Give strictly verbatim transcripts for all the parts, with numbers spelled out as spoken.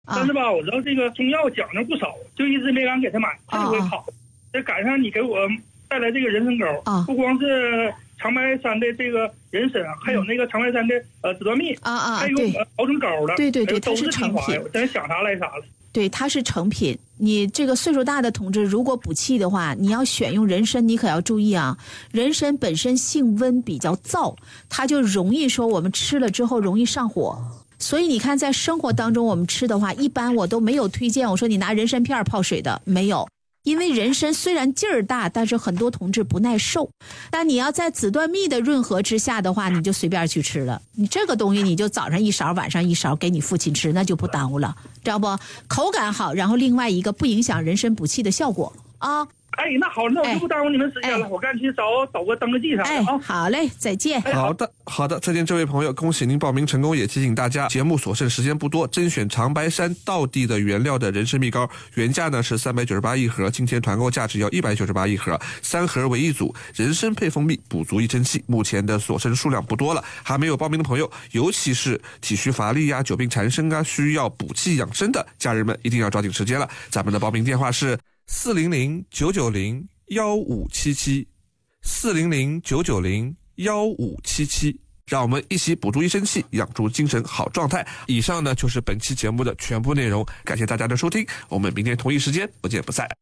但是吧，我知道这个中药讲究不少，就一直没敢给他买。这回好，这赶上你给我带来这个人参膏，不光是长白山的这个人参，还有那个长白山的呃紫段蜜啊啊， 还有熬成膏的， 对对对， 都是成品。 我真想啥来啥了。 对，它是成品。你这个岁数大的同志，如果补气的话，你要选用人参，你可要注意啊。人参本身性温，比较燥，它就容易说我们吃了之后容易上火。所以你看，在生活当中我们吃的话，一般我都没有推荐我说你拿人参片泡水的，没有。因为人参虽然劲儿大，但是很多同志不耐受。但你要在紫段蜜的润和之下的话，你就随便去吃了。你这个东西你就早上一勺，晚上一勺给你父亲吃，那就不耽误了，知道不？口感好，然后另外一个不影响人参补气的效果啊。 哎，那好，那我就不耽误你们时间了，哎、我赶紧去找导个登个记啥的啊、 哎。好嘞，再见。 好的，好的，再见，这位朋友，恭喜您报名成功，也提醒大家，节目所剩时间不多，甄选长白山道地的原料的人参蜜膏，原价呢是三百九十八一盒，今天团购价只要一百九十八一盒，三盒为一组，人参配蜂蜜，补足一真气。目前的所剩数量不多了，还没有报名的朋友，尤其是体虚乏力呀、久病缠身啊，需要补气养生的家人们，一定要抓紧时间了。咱们的报名电话是四零零九九零幺五七七，四零零九九零幺五七七，让我们一起补足一身气，养出精神好状态。以上呢就是本期节目的全部内容，感谢大家的收听，我们明天同一时间不见不散。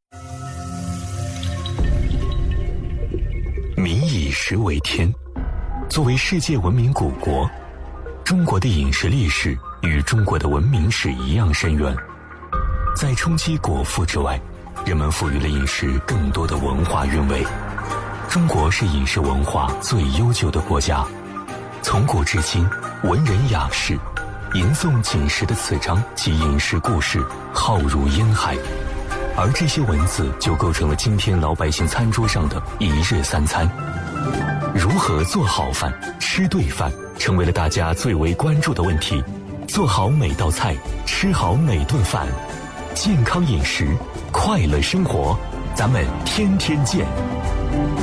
民以食为天，作为世界文明古国，中国的饮食历史与中国的文明史一样深远。在冲击果腹之外，人们赋予了饮食更多的文化韵味。中国是饮食文化最悠久的国家，从古至今，文人雅士吟诵锦食的词章及饮食故事浩如烟海，而这些文字就构成了今天老百姓餐桌上的一日三餐。如何做好饭、吃对饭，成为了大家最为关注的问题。做好每道菜，吃好每顿饭，健康饮食，快乐生活，咱们天天见。